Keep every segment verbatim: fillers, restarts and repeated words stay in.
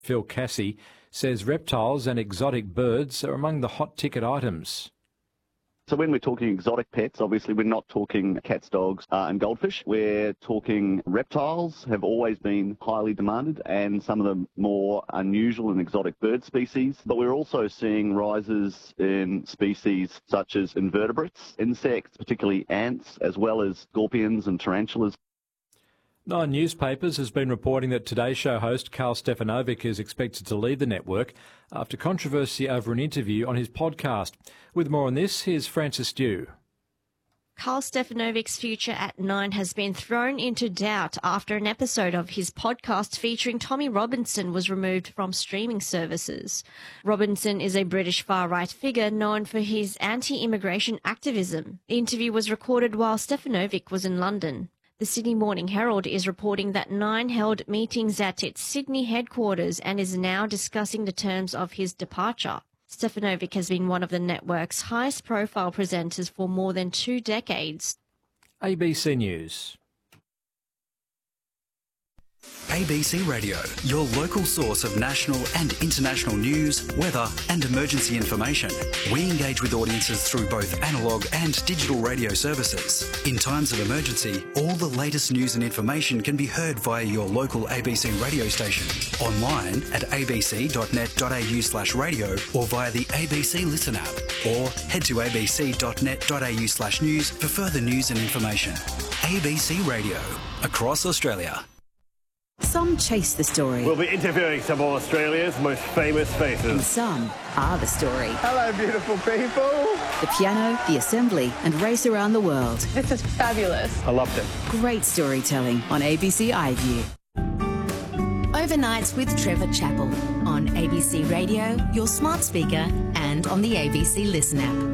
Phil Cassie says reptiles and exotic birds are among the hot ticket items. So when we're talking exotic pets, obviously we're not talking cats, dogs uh, and goldfish. We're talking reptiles have always been highly demanded, and some of the more unusual and exotic bird species. But we're also seeing rises in species such as invertebrates, insects, particularly ants, as well as scorpions and tarantulas. Nine Newspapers has been reporting that Today Show host Carl Stefanovic is expected to leave the network after controversy over an interview on his podcast. With more on this, here's Francis Stew. Carl Stefanovic's future at Nine has been thrown into doubt after an episode of his podcast featuring Tommy Robinson was removed from streaming services. Robinson is a British far-right figure known for his anti-immigration activism. The interview was recorded while Stefanovic was in London. The Sydney Morning Herald is reporting that Nine held meetings at its Sydney headquarters and is now discussing the terms of his departure. Stefanovic has been one of the network's highest-profile presenters for more than two decades. A B C News. A B C Radio, your local source of national and international news, weather and emergency information. We engage with audiences through both analogue and digital radio services. In times of emergency, all the latest news and information can be heard via your local A B C radio station, online at abc.net.au slash radio or via the A B C Listen app, or head to abc.net.au slash news for further news and information. A B C Radio, across Australia. Some chase the story. We'll be interviewing some of Australia's most famous faces. And some are the story. Hello, beautiful people. The piano, the assembly, and race around the world. This is fabulous. I loved it. Great storytelling on A B C iView. Overnights with Trevor Chappell on A B C Radio, your smart speaker, and on the A B C Listen app.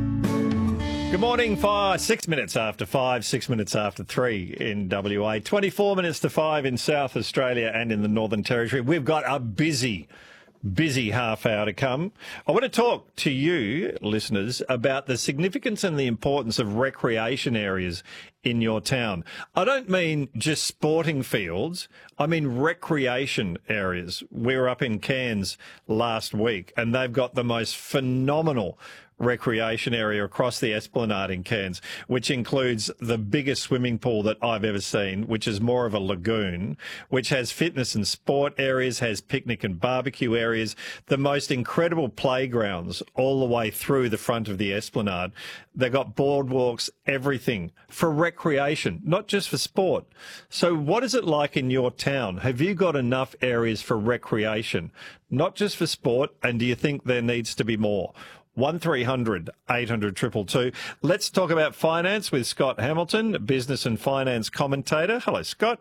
Good morning, five, six minutes after five, six minutes after three in W A, twenty-four minutes to five in South Australia and in the Northern Territory. We've got a busy, busy half hour to come. I want to talk to you, listeners, about the significance and the importance of recreation areas in your town. I don't mean just sporting fields. I mean recreation areas. We were up in Cairns last week and they've got the most phenomenal recreation area across the Esplanade in Cairns, which includes the biggest swimming pool that I've ever seen, which is more of a lagoon, which has fitness and sport areas, has picnic and barbecue areas, the most incredible playgrounds all the way through the front of the Esplanade. They've got boardwalks, everything for recreation, not just for sport. So what is it like in your town? Have you got enough areas for recreation, not just for sport, and do you think there needs to be more? one three hundred eight hundred two two two. Let's talk about finance with Scott Hamilton, business and finance commentator. Hello, Scott.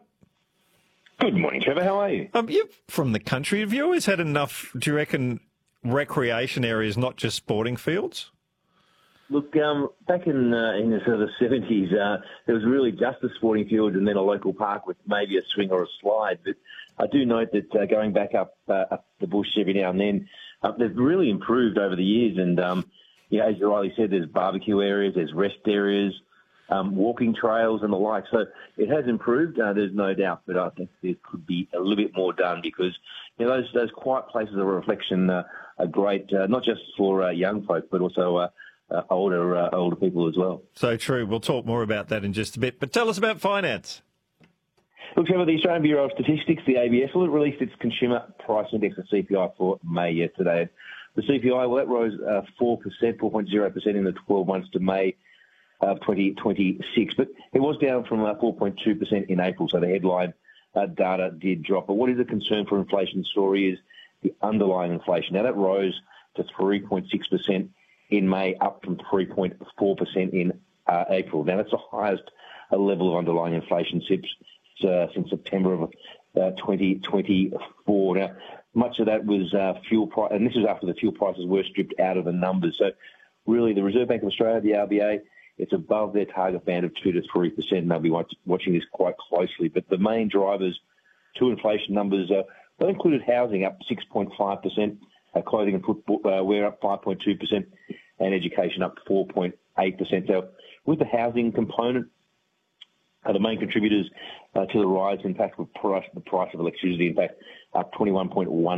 Good morning, Trevor. How are you? Um, you're from the country. Have you always had enough, do you reckon, recreation areas, not just sporting fields? Look, um, back in uh, in the sort of seventies, uh, there was really just a sporting field and then a local park with maybe a swing or a slide. But I do note that uh, going back up, uh, up the bush every now and then, Uh, they've really improved over the years, and um, you know, as you rightly said, there's barbecue areas, there's rest areas, um, walking trails, and the like. So it has improved. Uh, there's no doubt, but I think there could be a little bit more done because you know those those quiet places of reflection uh, are great, uh, not just for uh, young folk, but also uh, uh, older uh, older people as well. So true. We'll talk more about that in just a bit. But tell us about finance. Look, Trevor, the Australian Bureau of Statistics, the A B S, well, it released its Consumer Price Index, the C P I, for May yesterday. The C P I, well, that rose uh, four percent, four point zero percent in the twelve months to May of twenty twenty-six. But it was down from uh, four point two percent in April, so the headline uh, data did drop. But what is a concern for inflation story is the underlying inflation. Now, that rose to three point six percent in May, up from three point four percent in uh, April. Now, that's the highest uh, level of underlying inflation since Uh, since September of uh, twenty twenty-four. Now, much of that was uh, fuel price, and this was after the fuel prices were stripped out of the numbers. So, really, the Reserve Bank of Australia, the R B A, it's above their target band of two to three percent, and they'll be watch- watching this quite closely. But the main drivers to inflation numbers uh, that included housing up six point five percent, uh, clothing and footwear up five point two percent, and education up four point eight percent. So, with the housing component, Uh, the main contributors uh, to the rise, in fact, were price, the price of electricity, in fact, up twenty-one point one